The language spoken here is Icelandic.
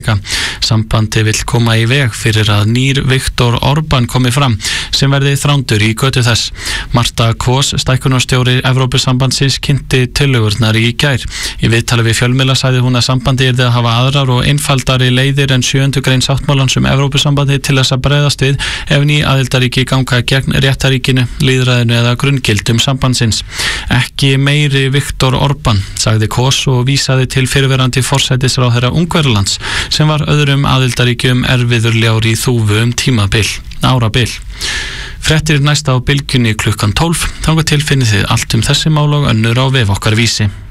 Sambandi vill koma í veg fyrir að nýr Viktor Orbán komi fram sem verði þrándur í götu þess. Marta Kos, stækkunarstjóri Evrópusambandsins, kynnti tillögurnar í gær. Í viðtali við fjölmiðla sagði hún að sambandi yrði að hafa aðrar og einfaldari leiðir en 7. grein sáttmálans Evrópusambandi til þess að bregðast við ef ný aðildarríki ganga gegn réttaríkinu, lýðræðinu eða grunngildum sambandsins. Ekki meiri Viktor Orbán, sagði Kos og vísaði til fyrrverandi forsætisráðherra Ungverjalands sem var öðrum aðildarríkjum erfiður ljár í þúfu árabil. Fréttir næsta á Bylgjunni klukkan 12. Þangað til finnið þið allt þessi mál og önnur á vef okkar Vísi.